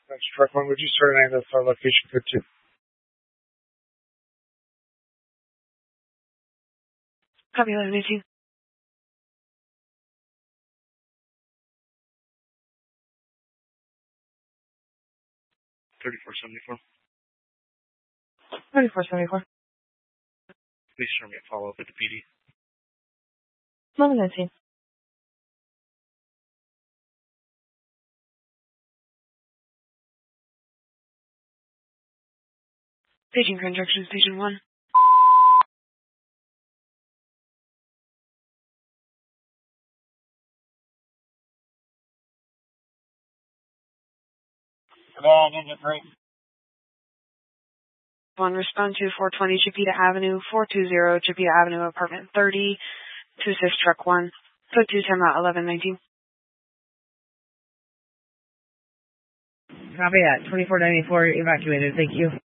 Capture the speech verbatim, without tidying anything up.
That's truck one. Would you surname this our location code two? Copy eleven eighteen. thirty-four seventy-four. thirty-four seventy-four. Please show me a follow-up at the P D. eleven nineteen. Paging Conjunction Station one. Come Ninja three. One, respond to four twenty Chipeta Avenue, four two zero Chipeta Avenue, apartment thirty, two six truck one, code two ten out eleven nineteen. Copy that. twenty-four ninety-four evacuated. Thank you.